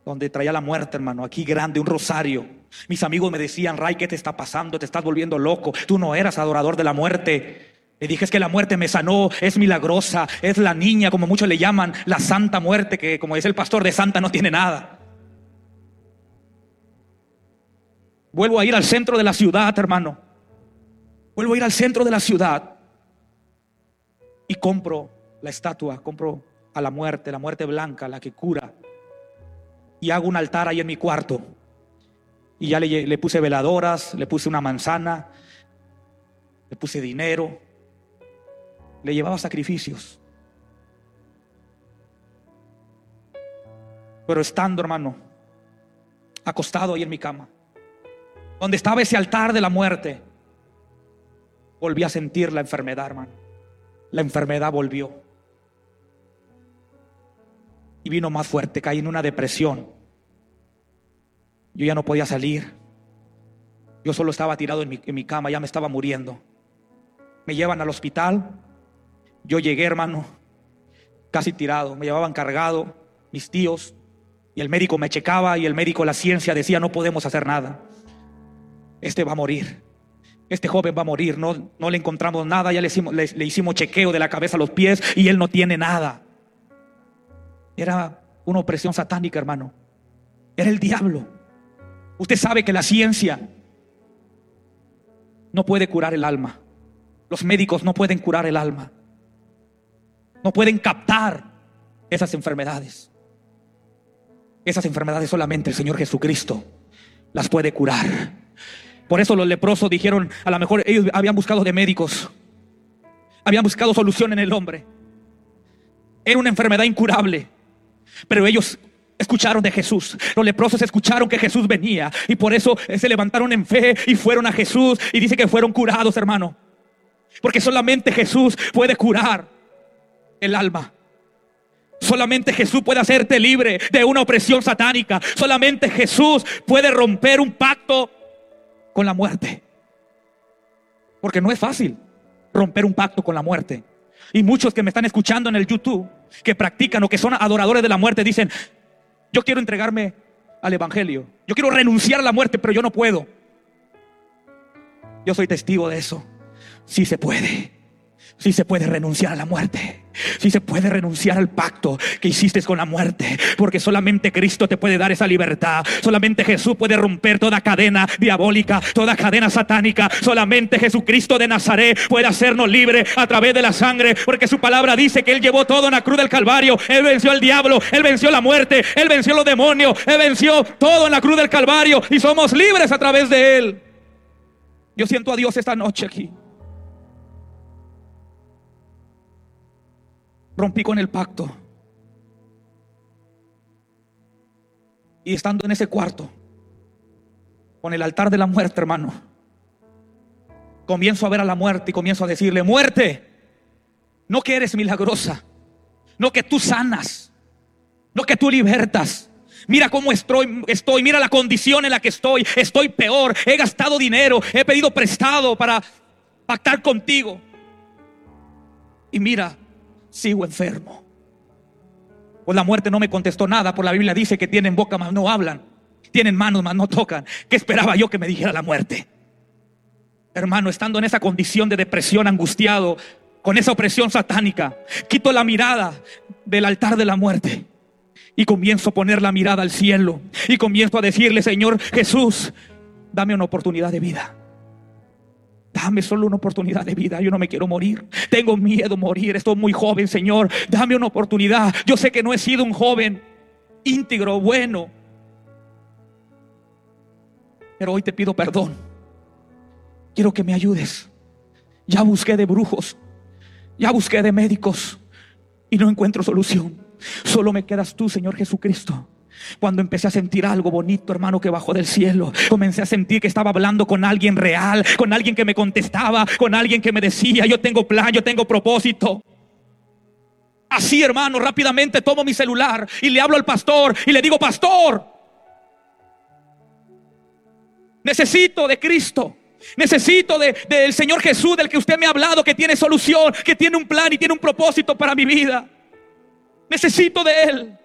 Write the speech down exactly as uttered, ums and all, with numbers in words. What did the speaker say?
donde traía la muerte, hermano, aquí grande, un rosario. Mis amigos me decían: Ray, ¿qué te está pasando? Te estás volviendo loco, tú no eras adorador de la muerte. Le dije: es que la muerte me sanó, es milagrosa, es la niña, como muchos le llaman, la santa muerte, que como dice el pastor, de santa no tiene nada. Vuelvo a ir al centro de la ciudad, hermano. Vuelvo a ir al centro de la ciudad y compro la estatua, compro a la muerte, la muerte blanca, la que cura, y hago un altar ahí en mi cuarto. Y ya le, le puse veladoras, le puse una manzana, le puse dinero, le llevaba sacrificios. Pero estando, hermano, acostado ahí en mi cama, donde estaba ese altar de la muerte, volví a sentir la enfermedad, hermano. La enfermedad volvió y vino más fuerte. Caí en una depresión. Yo ya no podía salir. Yo solo estaba tirado en mi, en mi cama, ya me estaba muriendo. Me llevan al hospital. Yo llegué, hermano, casi tirado. Me llevaban cargado mis tíos, y el médico me checaba, y el médico, la ciencia decía: no podemos hacer nada, este va a morir, este joven va a morir. No, no le encontramos nada. Ya le hicimos, le, le hicimos chequeo de la cabeza a los pies y él no tiene nada. Era una opresión satánica, hermano. Era el diablo. Usted sabe que la ciencia no puede curar el alma. Los médicos no pueden curar el alma. No pueden captar esas enfermedades. Esas enfermedades solamente el Señor Jesucristo las puede curar. Por eso los leprosos dijeron: a lo mejor ellos habían buscado de médicos, habían buscado solución en el hombre. Era una enfermedad incurable, pero ellos escucharon de Jesús. Los leprosos escucharon que Jesús venía, y por eso se levantaron en fe y fueron a Jesús, y dice que fueron curados, hermano. Porque solamente Jesús puede curar el alma. Solamente Jesús puede hacerte libre de una opresión satánica. Solamente Jesús puede romper un pacto con la muerte. Porque no es fácil romper un pacto con la muerte. Y muchos que me están escuchando en el YouTube, que practican o que son adoradores de la muerte, dicen: yo quiero entregarme al evangelio, yo quiero renunciar a la muerte, pero yo no puedo. Yo soy testigo de eso. Sí se puede. Sí se puede renunciar a la muerte. Sí se puede renunciar al pacto que hiciste con la muerte, porque solamente Cristo te puede dar esa libertad. Solamente Jesús puede romper toda cadena diabólica, toda cadena satánica. Solamente Jesucristo de Nazaret puede hacernos libres a través de la sangre, porque su palabra dice que Él llevó todo en la cruz del Calvario. Él venció al diablo, Él venció la muerte, Él venció los demonios, Él venció todo en la cruz del Calvario, y somos libres a través de Él. Yo siento a Dios esta noche aquí. Rompí con el pacto. Y estando en ese cuarto, con el altar de la muerte, hermano, comienzo a ver a la muerte y comienzo a decirle: muerte, no que eres milagrosa, no que tú sanas, no que tú libertas. Mira cómo estoy, estoy, mira la condición en la que estoy. Estoy peor, he gastado dinero, he pedido prestado para pactar contigo. Y mira, sigo enfermo. Pues la muerte no me contestó nada. Por la Biblia dice que tienen boca mas no hablan, tienen manos mas no tocan. ¿Qué esperaba yo que me dijera la muerte? Hermano, estando en esa condición de depresión, angustiado, con esa opresión satánica, quito la mirada del altar de la muerte y comienzo a poner la mirada al cielo, y comienzo a decirle: Señor Jesús, dame una oportunidad de vida. Dame solo una oportunidad de vida. Yo no me quiero morir. Tengo miedo a morir. Estoy muy joven, Señor. Dame una oportunidad. Yo sé que no he sido un joven íntegro, bueno, pero hoy te pido perdón. Quiero que me ayudes. Ya busqué de brujos, ya busqué de médicos y no encuentro solución. Solo me quedas tú, Señor Jesucristo. Cuando empecé a sentir algo bonito, hermano, que bajó del cielo, comencé a sentir que estaba hablando con alguien real, con alguien que me contestaba, con alguien que me decía: yo tengo plan, yo tengo propósito. Así, hermano, rápidamente tomo mi celular y le hablo al pastor y le digo: pastor, necesito de Cristo, necesito de, del Señor Jesús, del que usted me ha hablado, que tiene solución, que tiene un plan y tiene un propósito para mi vida. Necesito de Él.